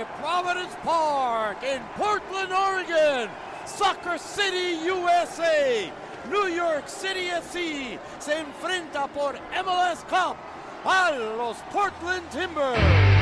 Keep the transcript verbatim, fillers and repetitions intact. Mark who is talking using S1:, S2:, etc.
S1: at Providence Park in Portland, Oregon. Soccer City, U S A. New York City F C se enfrenta por M L S Cup a los Portland Timbers.